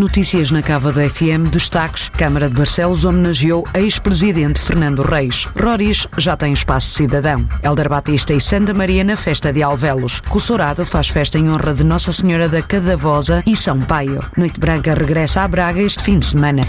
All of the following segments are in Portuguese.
Notícias na Cava do FM, destaques: Câmara de Barcelos homenageou ex-presidente Fernando Reis. Roriz já tem espaço cidadão. Hélder Batista e Santa Maria na festa de Alvelos. Cossourado faz festa em honra de Nossa Senhora da Cadavosa e São Paio. Noite Branca regressa a Braga este fim de semana.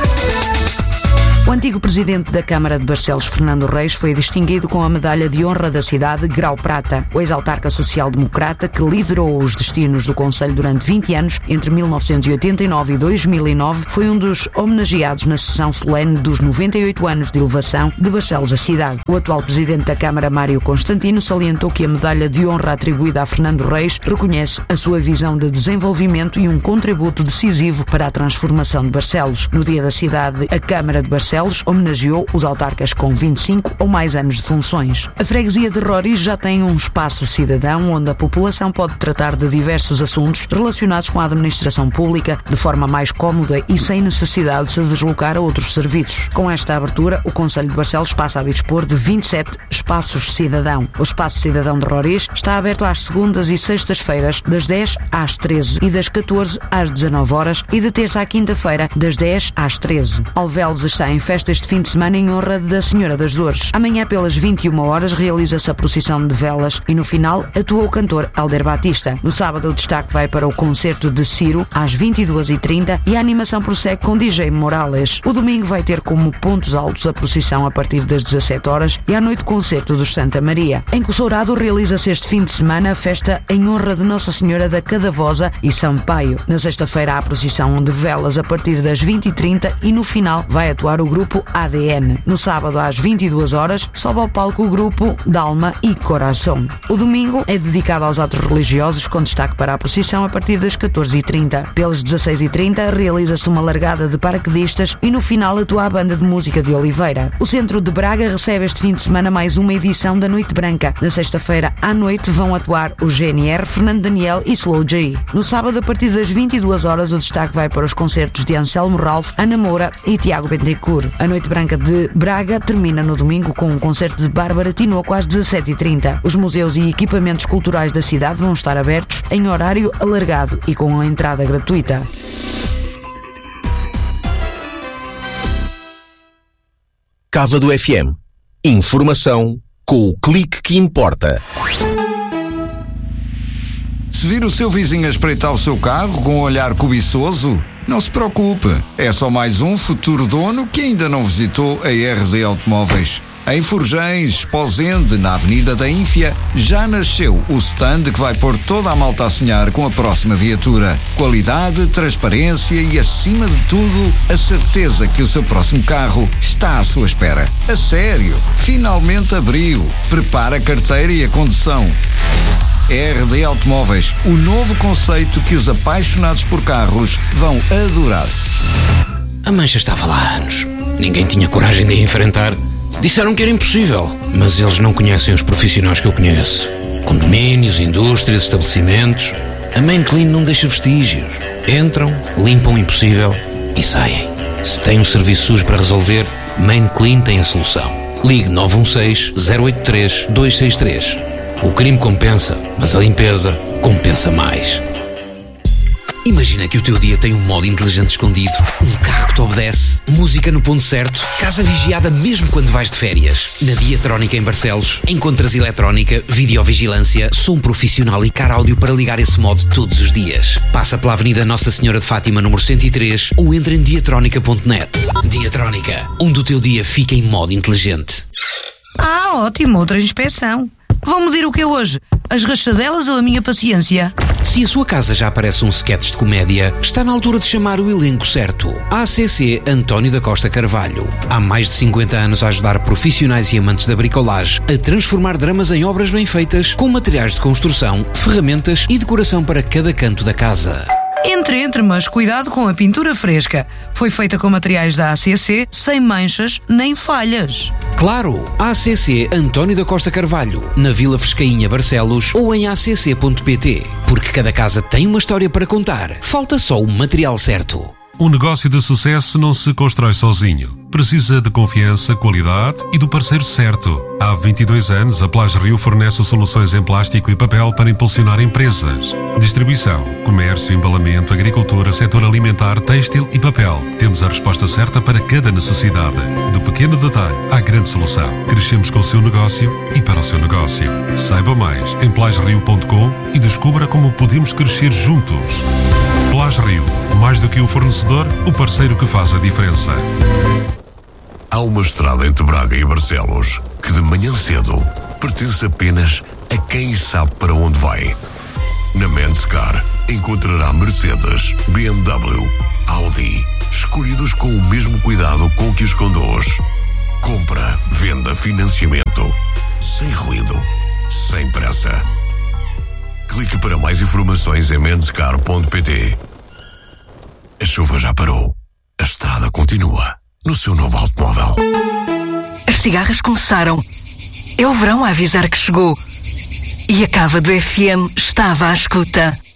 O antigo presidente da Câmara de Barcelos, Fernando Reis, foi distinguido com a medalha de honra da cidade Grau Prata. O ex-autarca social-democrata, que liderou os destinos do concelho durante 20 anos, entre 1989 e 2009, foi um dos homenageados na sessão solene dos 98 anos de elevação de Barcelos à cidade. O atual presidente da Câmara, Mário Constantino, salientou que a medalha de honra atribuída a Fernando Reis reconhece a sua visão de desenvolvimento e um contributo decisivo para a transformação de Barcelos. No Dia da Cidade, a Câmara de Barcelos homenageou os autarcas com 25 ou mais anos de funções. A freguesia de Roriz já tem um espaço cidadão onde a população pode tratar de diversos assuntos relacionados com a administração pública de forma mais cómoda e sem necessidade de se deslocar a outros serviços. Com esta abertura, o Concelho de Barcelos passa a dispor de 27 espaços cidadão. O espaço cidadão de Roriz está aberto às segundas e sextas-feiras, das 10 às 13 e das 14 às 19 horas e de terça à quinta-feira, das 10 às 13. Alvelos está em festa este fim de semana em honra da Senhora das Dores. Amanhã, pelas 21 horas, realiza-se a procissão de velas e, no final, atua o cantor Hélder Batista. No sábado, o destaque vai para o concerto de Ciro, às 22h30, e a animação prossegue com DJ Morales. O domingo vai ter como pontos altos a procissão a partir das 17 horas e à noite o concerto dos Santa Maria. Em Cossourado, realiza-se este fim de semana a festa em honra de Nossa Senhora da Cadavosa e São Paio. Na sexta-feira, há a procissão de velas a partir das 20h30 e, no final, vai atuar o grupo ADN. No sábado, às 22 horas, sobe ao palco o grupo Dalma e Coração. O domingo é dedicado aos atos religiosos, com destaque para a procissão a partir das 14h30. Pelas 16h30, realiza-se uma largada de paraquedistas e, no final, atua a banda de música de Oliveira. O centro de Braga recebe este fim de semana mais uma edição da Noite Branca. Na sexta-feira, à noite, vão atuar o GNR, Fernando Daniel e Slow J. No sábado, a partir das 22 horas, o destaque vai para os concertos de Anselmo Ralph, Ana Moura e Tiago Bentecourt. A Noite Branca de Braga termina no domingo com um concerto de Bárbara Tinoco às 17h30. Os museus e equipamentos culturais da cidade vão estar abertos em horário alargado e com a entrada gratuita. Cava do FM. Informação com o clique que importa. Se vir o seu vizinho a espreitar o seu carro com um olhar cobiçoso, não se preocupe, é só mais um futuro dono que ainda não visitou a RD Automóveis. Em Forjães, Esposende, na Avenida da Ínfia, já nasceu o stand que vai pôr toda a malta a sonhar com a próxima viatura. Qualidade, transparência e, acima de tudo, a certeza que o seu próximo carro está à sua espera. A sério, finalmente abriu. Prepara a carteira e a condução. RD Automóveis, o novo conceito que os apaixonados por carros vão adorar. A mancha estava lá há anos. Ninguém tinha coragem de a enfrentar. Disseram que era impossível, mas eles não conhecem os profissionais que eu conheço. Condomínios, indústrias, estabelecimentos. A Main Clean não deixa vestígios. Entram, limpam o impossível e saem. Se tem um serviço sujo para resolver, Main Clean tem a solução. Ligue 916-083-263. O crime compensa, mas a limpeza compensa mais. Imagina que o teu dia tem um modo inteligente escondido, um carro que te obedece, música no ponto certo, casa vigiada mesmo quando vais de férias. Na Diatrónica em Barcelos, encontras eletrónica, videovigilância, som profissional e car áudio para ligar esse modo todos os dias. Passa pela Avenida Nossa Senhora de Fátima, número 103, ou entra em diatrónica.net. Diatrónica, onde o teu dia fica em modo inteligente. Ah, ótimo, outra inspeção. Vão medir o que é hoje? As rachadelas ou a minha paciência? Se a sua casa já parece um sketch de comédia, está na altura de chamar o elenco certo. ACC António da Costa Carvalho. Há mais de 50 anos a ajudar profissionais e amantes da bricolagem a transformar dramas em obras bem feitas, com materiais de construção, ferramentas e decoração para cada canto da casa. Entre, mas cuidado com a pintura fresca. Foi feita com materiais da ACC, sem manchas nem falhas. Claro, ACC António da Costa Carvalho, na Vila Frescainha, Barcelos, ou em acc.pt. Porque cada casa tem uma história para contar. Falta só o material certo. Um negócio de sucesso não se constrói sozinho. Precisa de confiança, qualidade e do parceiro certo. Há 22 anos, a Plage Rio fornece soluções em plástico e papel para impulsionar empresas. Distribuição, comércio, embalamento, agricultura, setor alimentar, têxtil e papel. Temos a resposta certa para cada necessidade. Do pequeno detalhe à grande solução. Crescemos com o seu negócio e para o seu negócio. Saiba mais em plagerio.com e descubra como podemos crescer juntos. Plage Rio, mais do que o fornecedor, o parceiro que faz a diferença. Há uma estrada entre Braga e Barcelos que de manhã cedo pertence apenas a quem sabe para onde vai. Na Menscar encontrará Mercedes, BMW, Audi, escolhidos com o mesmo cuidado com que os conduz. Compra, venda, financiamento, sem ruído, sem pressa. Clique para mais informações em menscar.pt. A chuva já parou. A estrada continua no seu novo automóvel. As cigarras começaram. É o verão a avisar que chegou. E a Cava do FM estava à escuta.